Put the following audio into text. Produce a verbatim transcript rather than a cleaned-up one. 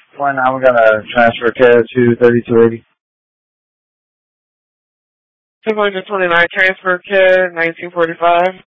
One, I'm gonna transfer K O two thirty-two eighty. two twenty-nine transfer kid, nineteen forty-five.